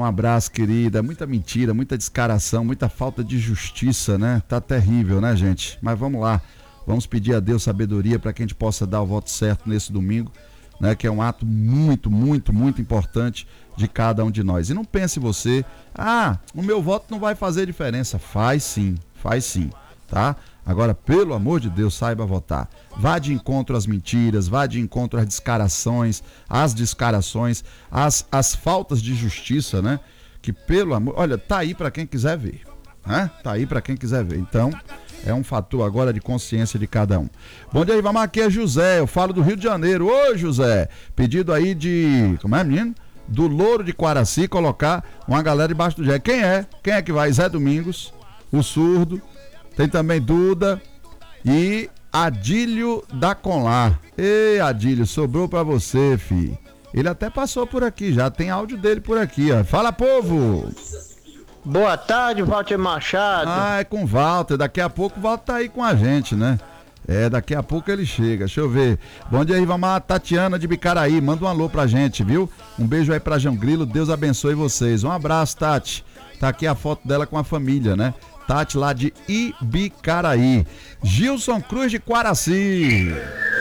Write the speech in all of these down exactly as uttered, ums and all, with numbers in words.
abraço, querida. Muita mentira, muita descaração, muita falta de justiça, né? Tá terrível, né, gente? Mas vamos lá. Vamos pedir a Deus sabedoria para que a gente possa dar o voto certo nesse domingo, né? Que é um ato muito, muito, muito importante de cada um de nós. E não pense você, ah, o meu voto não vai fazer diferença. Faz sim, faz sim, tá? Agora, pelo amor de Deus, saiba votar. Vá de encontro às mentiras, vá de encontro às descarações, às descarações, às, às faltas de justiça, né? Que pelo amor... Olha, tá aí para quem quiser ver, né? Tá aí para quem quiser ver. Então, é um fator agora de consciência de cada um. Bom dia, Ribamar, aqui é José, eu falo do Rio de Janeiro. Ô, José, pedido aí de... Como é, menino? Do Louro de Quaraci, colocar uma galera debaixo do jegue. Quem é? Quem é que vai? Zé Domingos, o Surdo... Tem também Duda e Adílio da Conlar. Ei, Adílio, sobrou pra você, fi. Ele até passou por aqui, já tem áudio dele por aqui, ó. Fala, povo! Boa tarde, Walter Machado. Ah, é com o Walter. Daqui a pouco o Walter tá aí com a gente, né? É, daqui a pouco ele chega. Deixa eu ver. Bom dia, Ribamar. Tatiana de Bicaraí. Manda um alô pra gente, viu? Um beijo aí pra João Grilo. Deus abençoe vocês. Um abraço, Tati. Tá aqui a foto dela com a família, né? Tati lá de Ibicaraí. Gilson Cruz de Quaraci.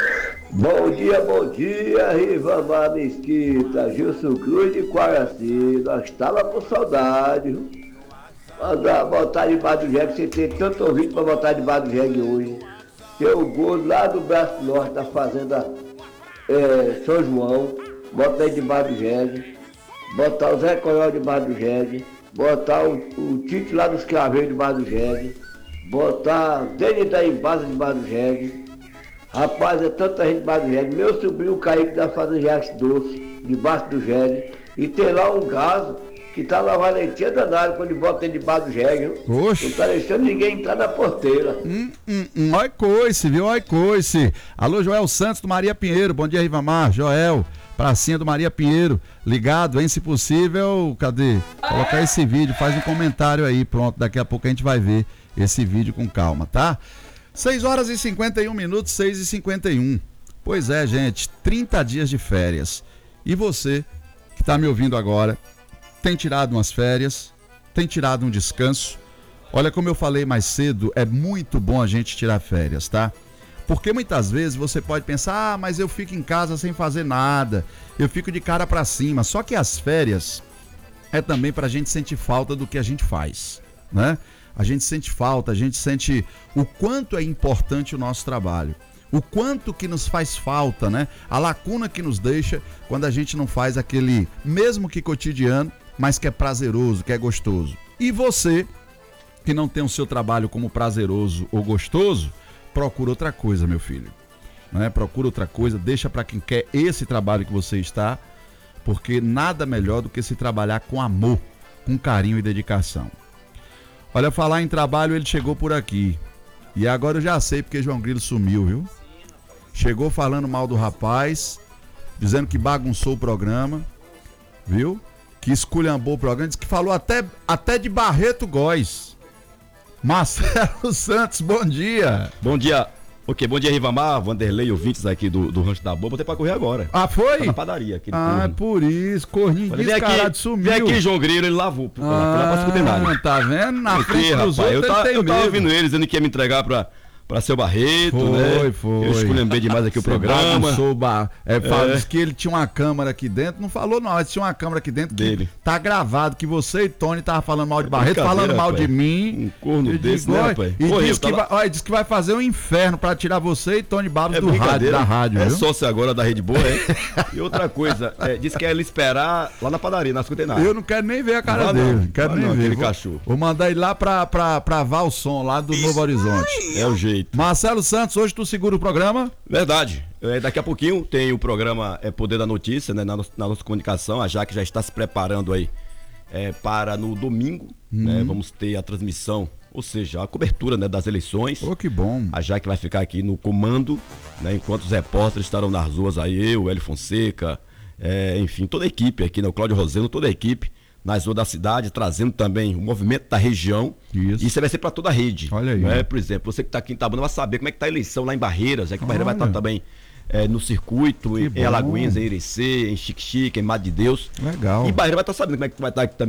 Bom dia, bom dia, Ribamar Mesquita. Gilson Cruz de Quaraci. Nós estávamos com saudade. Mandar botar debaixo do jegue. Você tem tanto ouvido para botar debaixo do jegue hoje. Tem o gol lá do Braço Norte da Fazenda é, São João. Bota aí debaixo do jegue. Botar o Zé Coronel debaixo do jegue. Botar o, o Tite lá dos Craveiros debaixo do jegue, botar Dene da Embasa debaixo do jegue. Rapaz, é tanta gente debaixo do jegue. Meu sobrinho Kaique da Fazenda Jacques Doce, debaixo do jegue. E tem lá um gaso que tá na valentia danada quando bota ele debaixo do jegue. Não tá deixando ninguém entrar na porteira. Hum, hum, hum, olha coice, viu? Olha coice. Alô, Joel Santos do Maria Pinheiro. Bom dia, Ribamar. Joel. Pracinha do Maria Pinheiro, ligado, hein? Se possível, cadê? Colocar esse vídeo, faz um comentário aí, pronto, daqui a pouco a gente vai ver esse vídeo com calma, tá? seis horas e cinquenta e um minutos, seis e cinquenta e um. Pois é, gente, trinta dias de férias. E você, que tá me ouvindo agora, tem tirado umas férias, tem tirado um descanso? Olha, como eu falei mais cedo, é muito bom a gente tirar férias, tá? Porque muitas vezes você pode pensar, ah, mas eu fico em casa sem fazer nada, eu fico de cara pra cima. Só que as férias é também pra gente sentir falta do que a gente faz, né? A gente sente falta, a gente sente o quanto é importante o nosso trabalho, o quanto que nos faz falta, né? A lacuna que nos deixa quando a gente não faz aquele, mesmo que cotidiano, mas que é prazeroso, que é gostoso. E você, que não tem o seu trabalho como prazeroso ou gostoso, procura outra coisa, meu filho, né? Procura outra coisa, deixa para quem quer esse trabalho que você está, porque nada melhor do que se trabalhar com amor, com carinho e dedicação. Olha, falar em trabalho, ele chegou por aqui, e agora eu já sei porque João Grilo sumiu, viu? Chegou falando mal do rapaz, dizendo que bagunçou o programa, viu? Que esculhambou o programa, disse que falou até, até de Barreto Góes. Marcelo Santos, bom dia. Bom dia. Ok, bom dia, Ribamar, Vanderlei, ouvintes aqui do, do Rancho da Boa. Botei pra correr agora. Ah, foi? Tá na padaria. Aquele ah, é por isso. Corninho descarado, sumiu. Vem aqui, João Grilo, ele lavou. Ah, lá, lá pra secundária. Tá vendo? Na aqui, frente dos rapaz, outros, eu, tá, ele tem eu tava medo. ouvindo ele dizendo que ia me entregar pra... Pra seu Barreto, foi, né? Foi, foi. Eu esculhambei demais aqui o Você programa. Bar... É, fala, é. Diz que ele tinha uma câmera aqui dentro. Não falou, não. Ele tinha uma câmera aqui dentro dele. Que tá gravado que você e Tony estavam falando mal de Barreto, falando mal rapaz. de mim. Um corno e desse, digo, né, rapaz? E Correu, diz, que tava... vai, ó, diz que vai fazer um inferno pra tirar você e Tony Babos é do rádio, da rádio. É viu? sócio agora da Rede Boa, é? E outra coisa, é, disse que ia ele esperar lá na padaria, na Escutenária. Eu não quero nem ver a cara não, dele. Não, não quero não, nem não, ver. Aquele vou, cachorro. Vou mandar ele lá pra, pra, pra Valson, lá do Novo Horizonte. É o jeito. Marcelo Santos, hoje tu segura o programa? Verdade. É, daqui a pouquinho tem o programa é, Poder da Notícia, né, na, na nossa comunicação. A Jaque já está se preparando aí é, para no domingo, hum. né, vamos ter a transmissão, ou seja, a cobertura, né, das eleições. Oh, que bom. A Jaque vai ficar aqui no comando, né, enquanto os repórteres estarão nas ruas aí, eu, Hélio Fonseca, é, enfim, toda a equipe aqui, né, o Cláudio Roseno, toda a equipe nas ruas da cidade, trazendo também o movimento da região. Isso. Isso vai ser para toda a rede. Olha aí. Né? Por exemplo, você que está aqui em Itabuna vai saber como é que está a eleição lá em Barreiras, é que Barreiras vai estar também é, no circuito, em, em Alagoinhas, em Irecê, em Xique-Xique, em Mato de Deus. Legal. E Barreiras vai estar sabendo como é que vai estar aqui também